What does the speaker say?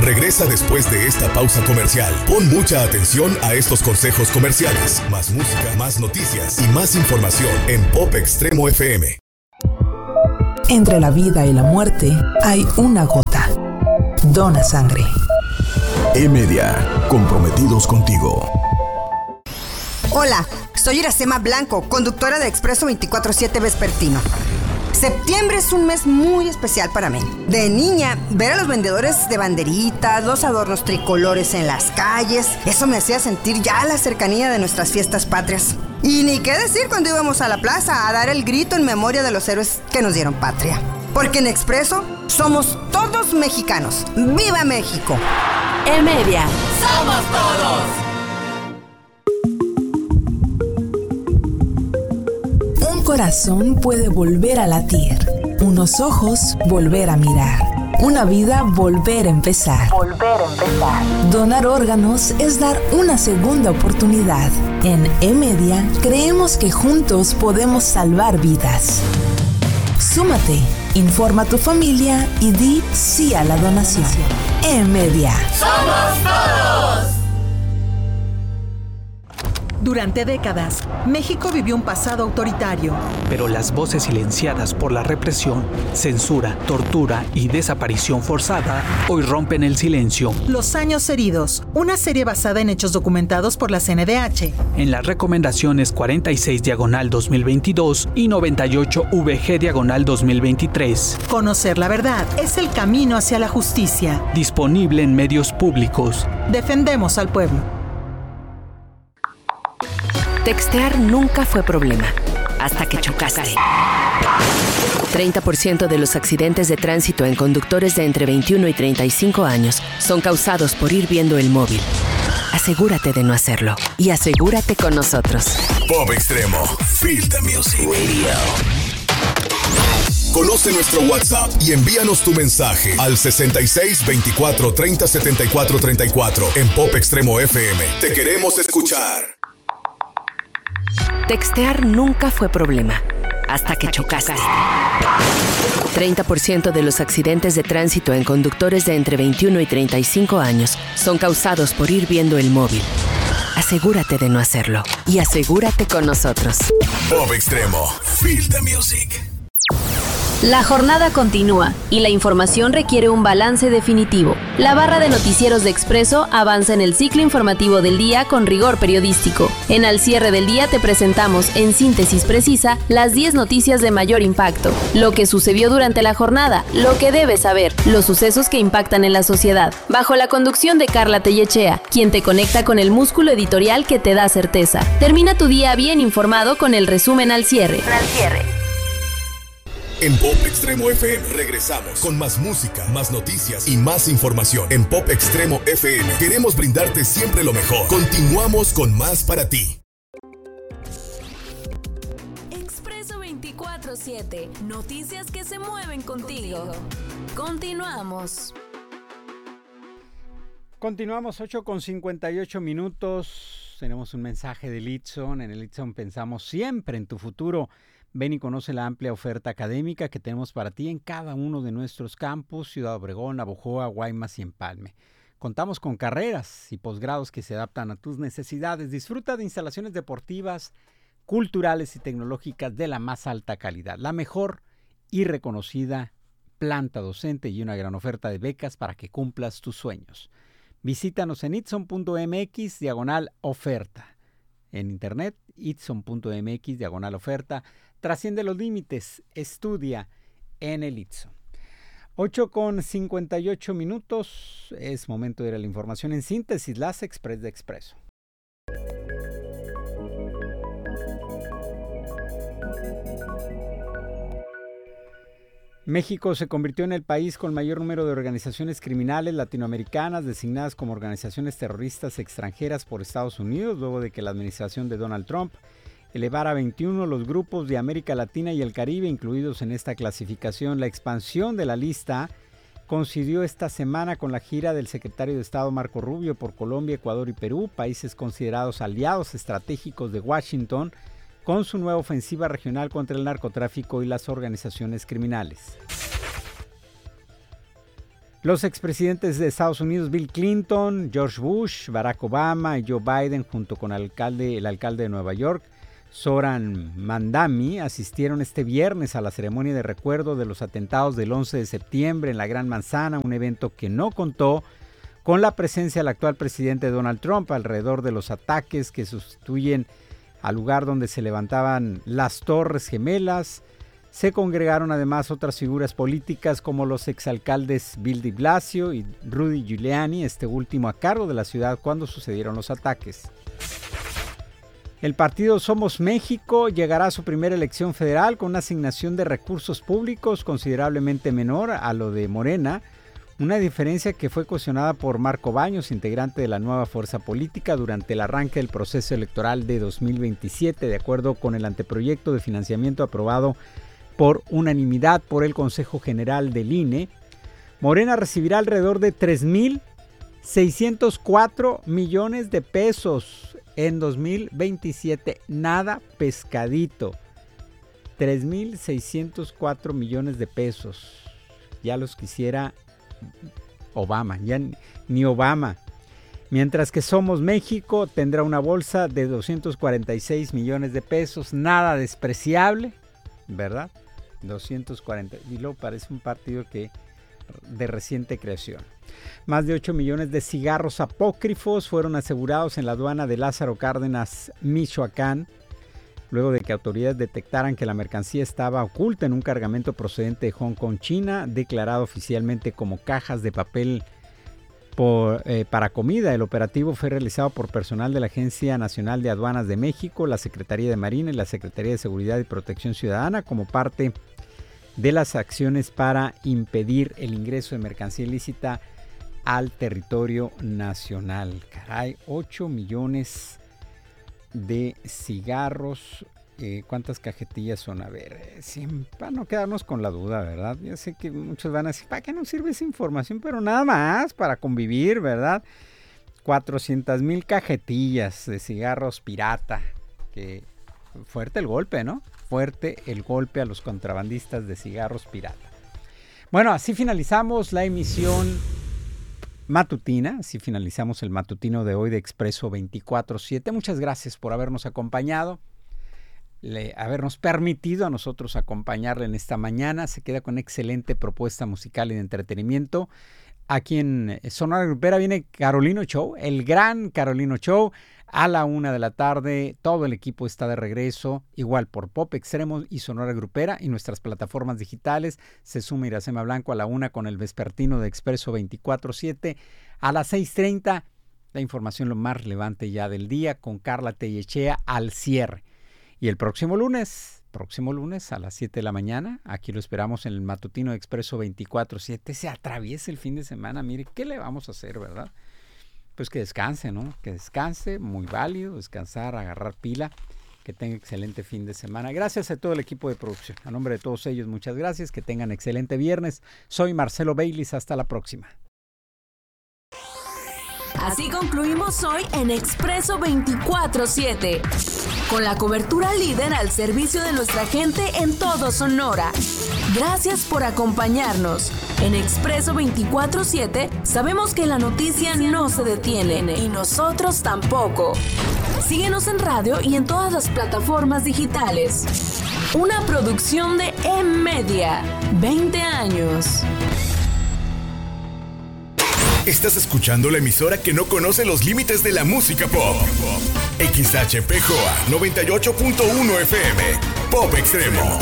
regresa después de esta pausa comercial. Pon mucha atención a estos consejos comerciales. Más música, más noticias y más información en Pop Extremo FM. Entre la vida y la muerte hay una gota. Dona sangre. E-Media, comprometidos contigo. Hola, soy Iracema Blanco, conductora de Expreso 24/7 Vespertino. Septiembre es un mes muy especial para mí. De niña, ver a los vendedores de banderitas, los adornos tricolores en las calles, eso me hacía sentir ya la cercanía de nuestras fiestas patrias. Y ni qué decir cuando íbamos a la plaza a dar el grito en memoria de los héroes que nos dieron patria. Porque en Expreso somos todos mexicanos. ¡Viva México! E-Media. ¡Somos todos! Un corazón puede volver a latir, unos ojos volver a mirar, una vida volver a empezar. Donar órganos es dar una segunda oportunidad. En E-Media creemos que juntos podemos salvar vidas. Súmate, informa a tu familia y di sí a la donación. E-Media. ¡Somos todos! Durante décadas, México vivió un pasado autoritario. Pero las voces silenciadas por la represión, censura, tortura y desaparición forzada hoy rompen el silencio. Los años heridos, una serie basada en hechos documentados por la CNDH. En las recomendaciones 46/2022 y 98/VG/2023. Conocer la verdad es el camino hacia la justicia. Disponible en medios públicos. Defendemos al pueblo. Textear nunca fue problema, hasta que chocaste. 30% de los accidentes de tránsito en conductores de entre 21 y 35 años son causados por ir viendo el móvil. Asegúrate de no hacerlo y asegúrate con nosotros. Pop Extremo. Feel the music. Radio. Conoce nuestro WhatsApp y envíanos tu mensaje al 66 24 30 74 34 en Pop Extremo FM. Te queremos escuchar. Textear nunca fue problema, hasta que chocaste. 30% de los accidentes de tránsito en conductores de entre 21 y 35 años son causados por ir viendo el móvil. Asegúrate de no hacerlo y asegúrate con nosotros. Pop Extremo. Feel the music. La jornada continúa y la información requiere un balance definitivo. La barra de noticieros de Expreso avanza en el ciclo informativo del día con rigor periodístico. En Al Cierre del Día te presentamos en síntesis precisa las 10 noticias de mayor impacto, lo que sucedió durante la jornada, lo que debes saber, los sucesos que impactan en la sociedad, bajo la conducción de Carla Tellechea, quien te conecta con el músculo editorial que te da certeza. Termina tu día bien informado con el resumen Al Cierre. En Pop Extremo FM regresamos con más música, más noticias y más información. En Pop Extremo FM queremos brindarte siempre lo mejor. Continuamos con más para ti. Expreso 24/7. Noticias que se mueven contigo. Continuamos. Continuamos 8:58. Tenemos un mensaje de Litson. En el Litson pensamos siempre en tu futuro. Ven y conoce la amplia oferta académica que tenemos para ti en cada uno de nuestros campus, Ciudad Obregón, Navojoa, Guaymas y Empalme. Contamos con carreras y posgrados que se adaptan a tus necesidades. Disfruta de instalaciones deportivas, culturales y tecnológicas de la más alta calidad. La mejor y reconocida planta docente y una gran oferta de becas para que cumplas tus sueños. Visítanos en itson.mx/oferta. En internet, itson.mx/oferta. Trasciende los límites, estudia en el Itson. 8:58. Es momento de ir a la información en síntesis, las Express de Expreso. México se convirtió en el país con mayor número de organizaciones criminales latinoamericanas designadas como organizaciones terroristas extranjeras por Estados Unidos, luego de que la administración de Donald Trump elevara a 21 los grupos de América Latina y el Caribe incluidos en esta clasificación. La expansión de la lista coincidió esta semana con la gira del secretario de Estado Marco Rubio por Colombia, Ecuador y Perú, países considerados aliados estratégicos de Washington, con su nueva ofensiva regional contra el narcotráfico y las organizaciones criminales. Los expresidentes de Estados Unidos, Bill Clinton, George Bush, Barack Obama y Joe Biden, junto con el alcalde de Nueva York, Zoran Mandami, asistieron este viernes a la ceremonia de recuerdo de los atentados del 11 de septiembre en la Gran Manzana, un evento que no contó con la presencia del actual presidente Donald Trump alrededor de los ataques que sustituyen al lugar donde se levantaban las Torres Gemelas. Se congregaron además otras figuras políticas como los exalcaldes Bill de Blasio y Rudy Giuliani, este último a cargo de la ciudad cuando sucedieron los ataques. El partido Somos México llegará a su primera elección federal con una asignación de recursos públicos considerablemente menor a lo de Morena, una diferencia que fue cuestionada por Marco Baños, integrante de la nueva fuerza política, durante el arranque del proceso electoral de 2027, de acuerdo con el anteproyecto de financiamiento aprobado por unanimidad por el Consejo General del INE. Morena recibirá alrededor de 3,604 millones de pesos en 2027. Nada pescadito. 3,604 millones de pesos. Ya los quisiera Obama, ya ni Obama. Mientras que Somos México tendrá una bolsa de 246 millones de pesos. Nada despreciable, ¿verdad? 240, y luego parece un partido que de reciente creación. Más de 8 millones de cigarros apócrifos fueron asegurados en la aduana de Lázaro Cárdenas, Michoacán, luego de que autoridades detectaran que la mercancía estaba oculta en un cargamento procedente de Hong Kong, China, declarado oficialmente como cajas de papel para comida. El operativo fue realizado por personal de la Agencia Nacional de Aduanas de México, la Secretaría de Marina y la Secretaría de Seguridad y Protección Ciudadana como parte de las acciones para impedir el ingreso de mercancía ilícita al territorio nacional. Caray, 8 millones de cigarros. ¿Cuántas cajetillas son? A ver, para no quedarnos con la duda, ¿verdad? Yo sé que muchos van a decir, ¿para qué nos sirve esa información? Pero nada más para convivir, ¿verdad? 400,000 cajetillas de cigarros pirata. Que fuerte el golpe, ¿no? Fuerte el golpe a los contrabandistas de cigarros pirata. Bueno, así finalizamos la emisión matutina, así finalizamos el matutino de hoy de Expreso 24/7. Muchas gracias por habernos acompañado, habernos permitido a nosotros acompañarle en esta mañana. Se queda con excelente propuesta musical y de entretenimiento. Aquí en Sonora Grupera viene Carolino Show, el gran Carolino Show, a la 1 de la tarde. Todo el equipo está de regreso, igual por Pop Extremo y Sonora Grupera y nuestras plataformas digitales. Se suma Iracema Blanco a la 1 con el vespertino de Expreso 24/7. A las 6:30, la información lo más relevante ya del día con Carla Tellechea al cierre. Y el próximo lunes a las 7 de la mañana, aquí lo esperamos en el matutino de Expreso 24/7. Se atraviesa el fin de semana, mire, ¿qué le vamos a hacer, verdad? Pues que descanse, ¿no? Que descanse, muy válido, descansar, agarrar pila, que tenga excelente fin de semana. Gracias a todo el equipo de producción. A nombre de todos ellos, muchas gracias, que tengan excelente viernes. Soy Marcelo Baylis, hasta la próxima. Así concluimos hoy en Expreso 24/7, con la cobertura líder al servicio de nuestra gente en todo Sonora. Gracias por acompañarnos. En Expreso 24/7 sabemos que la noticia no se detiene y nosotros tampoco. Síguenos en radio y en todas las plataformas digitales. Una producción de M-Media. 20 años. Estás escuchando la emisora que no conoce los límites de la música pop. XHPJOA 98.1 FM. Pop Extremo.